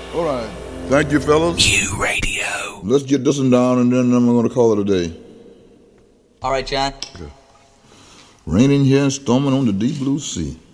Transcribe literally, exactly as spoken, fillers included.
All right. Thank you, fellas. Q Radio. Let's get this one down, and then I'm going to call it a day. All right, John. Okay. Raining here and storming on the deep blue sea.